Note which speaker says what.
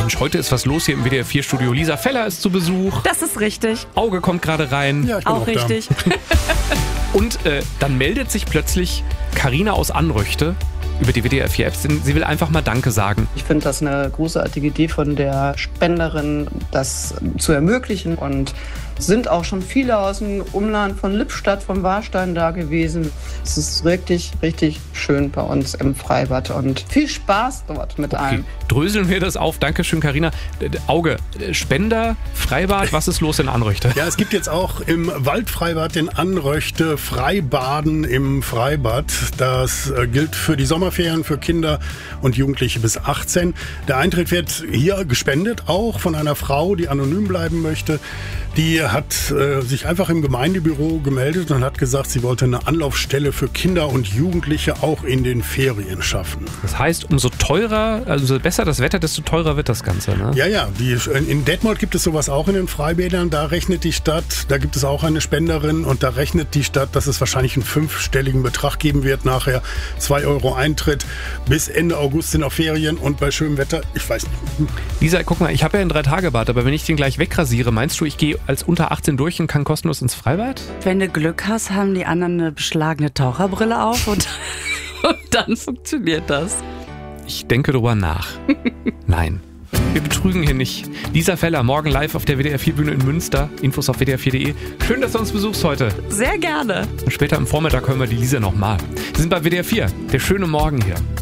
Speaker 1: Mensch, heute ist was los hier im WDR 4 Studio. Lisa Feller ist zu Besuch.
Speaker 2: Das ist richtig.
Speaker 1: Auge kommt gerade rein.
Speaker 3: Ja, ich bin
Speaker 2: Auch richtig.
Speaker 1: Und dann meldet sich plötzlich Carina aus Anröchte über die WDR 4 Apps. Sie will einfach mal Danke sagen.
Speaker 4: Ich finde das eine großartige Idee von der Spenderin, das zu ermöglichen. Und sind auch schon viele aus dem Umland von Lippstadt, vom Warstein da gewesen. Es ist wirklich, richtig schön bei uns im Freibad und viel Spaß dort mit allen.
Speaker 1: Dröseln wir das auf. Dankeschön, Carina. Auge, Spender, Freibad, was ist los in Anröchte?
Speaker 3: Ja, es gibt jetzt auch im Waldfreibad in Anröchte Freibaden im Freibad. Das gilt für die Sommerferien für Kinder und Jugendliche bis 18. Der Eintritt wird hier gespendet, auch von einer Frau, die anonym bleiben möchte. Die hat sich einfach im Gemeindebüro gemeldet und hat gesagt, sie wollte eine Anlaufstelle für Kinder und Jugendliche auch in den Ferien schaffen.
Speaker 1: Das heißt, umso teurer, also besser das Wetter, desto teurer wird das Ganze, ne?
Speaker 3: Ja. In Detmold gibt es sowas auch in den Freibädern. Da rechnet die Stadt, da gibt es auch eine Spenderin und da rechnet die Stadt, dass es wahrscheinlich einen 5-stelligen Betrag geben wird nachher. 2 € Eintritt. Bis Ende August sind auch Ferien und bei schönem Wetter, ich weiß nicht.
Speaker 1: Lisa, guck mal, ich habe ja ein 3-Tage-Bad, aber wenn ich den gleich wegrasiere, meinst du, ich gehe als unter 18 durch und kann kostenlos ins Freibad?
Speaker 2: Wenn du Glück hast, haben die anderen eine beschlagene Taucherbrille auf und dann funktioniert das.
Speaker 1: Ich denke drüber nach. Nein. Wir betrügen hier nicht. Lisa Feller, morgen live auf der WDR 4 Bühne in Münster. Infos auf wdr4.de. Schön, dass du uns besuchst heute.
Speaker 2: Sehr gerne.
Speaker 1: Und später am Vormittag hören wir die Lisa nochmal. Wir sind bei WDR 4. Der schöne Morgen hier.